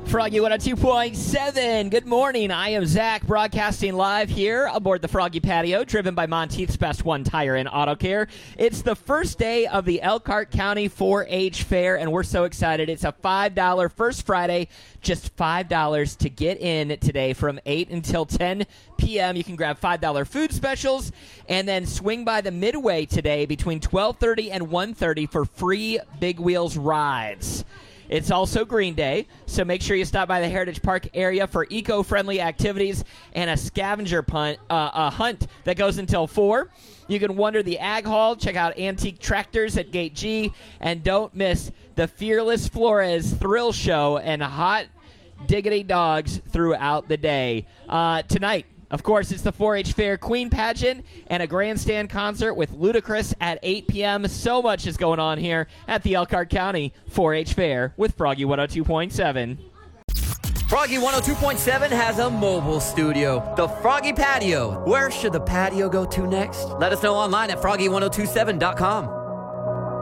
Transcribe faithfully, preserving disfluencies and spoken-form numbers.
Froggy one oh two point seven. Good morning. I am Zach, broadcasting live here aboard the Froggy Patio, driven by Monteith's Best One Tire and Auto Care. It's the first day of the Elkhart County four H Fair, and we're so excited. It's a five dollars First Friday, just five dollars to get in today from eight until ten p.m. You can grab five dollars food specials and then swing by the Midway today between twelve thirty and one thirty for free Big Wheels rides. It's also Green Day, so make sure you stop by the Heritage Park area for eco-friendly activities and a scavenger punt, uh, a hunt that goes until four. You can wander the Ag Hall, check out Antique Tractors at Gate G, and don't miss the Fearless Flores Thrill Show and hot diggity dogs throughout the day. Uh, tonight, of course, it's the four H Fair Queen Pageant and a grandstand concert with Ludacris at eight p.m. So much is going on here at the Elkhart County four H Fair with Froggy one oh two point seven. Froggy one oh two point seven has a mobile studio, the Froggy Patio. Where should the patio go to next? Let us know online at froggy ten twenty-seven dot com.